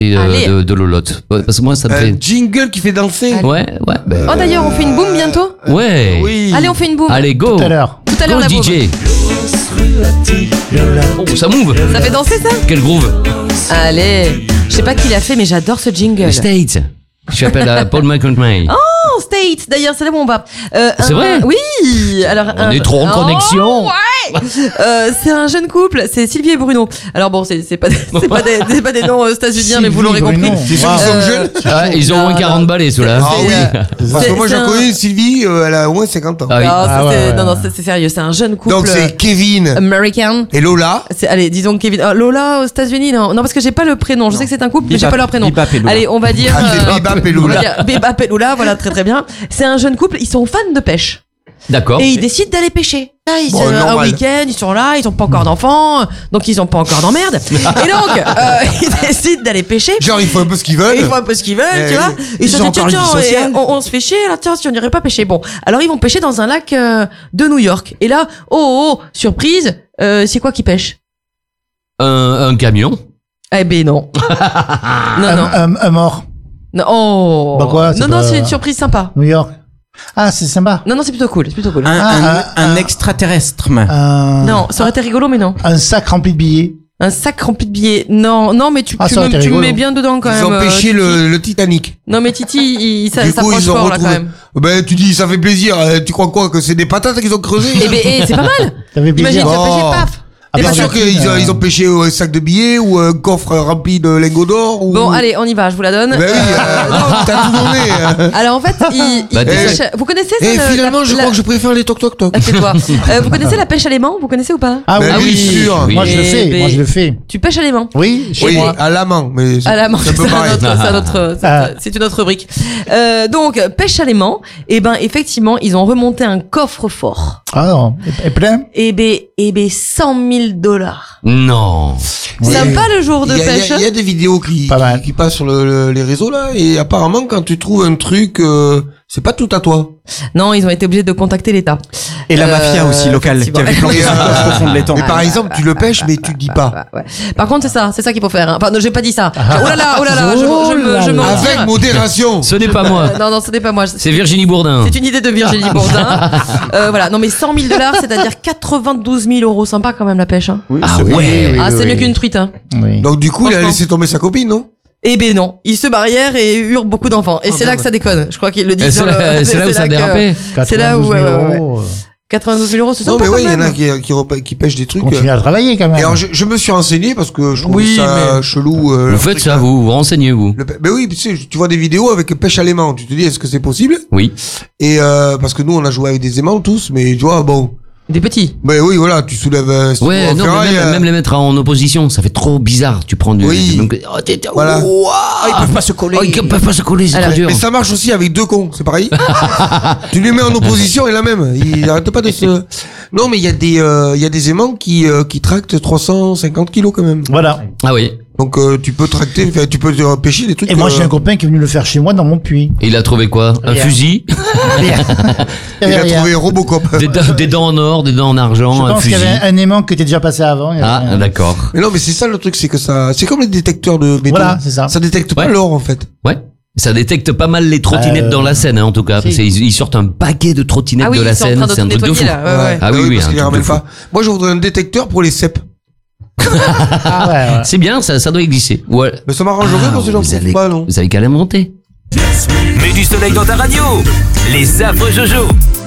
de Lolotte. Parce que moi, ça me fait... Jingle qui fait danser. Ouais. Oh, d'ailleurs, on fait une boum bientôt. Ouais. Oui. Allez, on fait une boum. Allez, go. Tout à l'heure. Tout à l'heure, Go, la boum. DJ. Oh, ça move. Ça fait danser, ça? Quel groove. Allez. Je sais pas qui l'a fait, mais j'adore ce jingle. States. Je m'appelle Paul McCartney. Oh, State, d'ailleurs, c'est là où on va. C'est vrai? Oui. Alors, On est trop en connexion. Ouais. C'est un jeune couple, c'est Sylvie et Bruno. Alors bon, c'est pas des noms états-uniens, mais vous l'aurez compris. C'est ceux qui sont jeunes. Ah, ils ont au moins 40 balais, ceux-là. Ah oui. Parce que moi, c'est j'en connais Sylvie, elle a au moins 50 ans. Ah oui. Non, c'est sérieux, c'est un jeune couple. Donc c'est Kevin American. et Lola. Allez, disons Kevin. Lola aux États-Unis, non, parce que j'ai pas le prénom. Je sais que c'est un couple, mais j'ai pas leur prénom. Allez, on va dire. Bebap et Lola. Bebap et Lola, voilà, très très bien. C'est un jeune couple, ils sont fans de pêche. D'accord. Et ils décident d'aller pêcher. Là, un normal. week-end, ils sont là, ils ont pas encore d'enfants, donc ils ont pas encore d'emmerde. Et donc, ils décident d'aller pêcher. Genre, ils font un peu ce qu'ils veulent. Ils font un peu ce qu'ils veulent, tu vois. Ils se disent, tiens, on se fait chier, là, tiens, si on n'irait pas pêcher. Bon, alors ils vont pêcher dans un lac de New York. Et là, surprise, c'est quoi qui pêche? Un camion. Eh ben non. Non. Un mort. Non, oh. Bah quoi, non, c'est une surprise sympa. New York. Ah, c'est sympa. Non, c'est plutôt cool, Un extraterrestre. Non, ça aurait été rigolo, mais non. Un sac rempli de billets. Un sac rempli de billets. Non, mais tu me mets bien dedans quand Ils même. ont pêché le Titanic. Non, mais Titi, ça Du coup, approche ils ont fort là retrouvé. quand même. Ben, tu dis, ça fait plaisir. Tu crois quoi? Que c'est des patates qu'ils ont creusées? Eh ben, c'est pas mal. T'avais Imagine, plaisir. tu as pêché, Oh. paf. Ah, Bien sûr qu'ils ont pêché un sac de billets ou un coffre rempli de lingots d'or ou... Bon, allez, on y va, je vous la donne. Ben oui, non, t'as tout donné. Alors en fait, ils Bah, pêchent. Vous connaissez ça? Et finalement, je crois que je préfère les toc-toc-toc. Tais-toi. Vous connaissez la pêche à l'aimant? Vous connaissez ou pas? Ah Ben oui, bien sûr. Oui. Moi, je le fais. Mais- Moi, je le fais. Tu pêches à l'aimant? Oui, chez Oui, moi. à l'amant, mais À la manche, c'est un peu pareil. c'est une autre rubrique. Donc, pêche à l'aimant, et ben, effectivement, ils ont remonté un coffre-fort. Ah non. Et plein? Et ben, $100,000. Non. Sympa le jour de pêche. Il y a des vidéos qui passent sur les réseaux là, et apparemment quand tu trouves un truc, c'est pas tout à toi. Non, ils ont été obligés de contacter l'État. Et la mafia aussi locale qui avait planté son coffre au fond de l'étang. Mais par exemple, tu le pêches, mais tu le dis pas. Ouais. Par contre, c'est ça qu'il faut faire. Hein. Enfin, non, j'ai pas dit ça. Oh là là, je me retire. Avec modération. Ce n'est pas moi. Non, ce n'est pas moi. C'est Virginie Bourdin. C'est une idée de Virginie Bourdin. Voilà. Non, mais $100,000, c'est-à-dire 92 000 €. Sympa quand même la pêche. Hein. Ah ouais. C'est mieux qu'une truite. Hein. Oui. Donc du coup, il a Franchement. laissé tomber sa copine, non? Eh ben non, ils se barrièrent et eurent beaucoup d'enfants. Et c'est là que ça déconne. Je crois qu'ils le disent. C'est là où ça a dérapé. C'est là où 92 000 €. 92 000 €, c'est Non, sympa mais quand ouais, il y en même. a qui pêchent des trucs. Continue à travailler quand même. Et alors, je me suis renseigné parce que je trouve Oui, ça mais- chelou. Vous le faites truc, ça, là. vous renseignez-vous. Ben oui, tu vois des vidéos avec pêche à l'aimant. Tu te dis, est-ce que c'est possible? Oui. Et parce que nous, on a joué avec des aimants tous, mais tu vois, bon. Des petits. Ben oui, voilà, tu soulèves. si Ouais, tu non, vas en mais ferraille, même les mettre en opposition, ça fait trop bizarre. Tu prends du. Oui. Voilà. Ils peuvent pas se coller. Oh, ils peuvent pas se coller, c'est Alors, trop dur. Mais ça marche aussi avec deux cons, c'est pareil. Tu les mets en opposition et la même. Ils arrêtent pas de se. Non, mais il y a des aimants qui tractent 350 kilos quand même. Voilà. Ah oui. Donc tu peux tracter, enfin, tu peux pêcher des trucs. Et moi, j'ai un copain qui est venu le faire chez moi dans mon puits. Et il a trouvé quoi? Un Rien. fusil, Il a trouvé Robocop. des dents en or, des dents en Je argent, un pense qu'il y fusil. avait un aimant qui était déjà passé avant. Il y avait Ah, rien. d'accord. Mais non, mais c'est ça le truc, c'est que ça, c'est comme les détecteurs de béton. Voilà, c'est ça. Ça détecte pas Ouais. l'or en fait. Ouais. Ça détecte pas mal les trottinettes dans la Seine, hein, en tout cas. si. Parce qu'ils sortent un paquet de trottinettes Ah oui, de la ils sont en Seine. train de C'est un tout truc de fou. nettoyer, là. Ouais. Ah oui, parce un qu'ils les truc de ramènent fou. pas. Moi, je voudrais un détecteur pour les cèpes. Ah ouais. C'est bien, ça doit exister. Ouais. Mais ça m'arrangerait parce que j'en trouve pas, non. Vous avez qu'à l'inventer. Mets du soleil dans ta radio. Les affreux Jojo.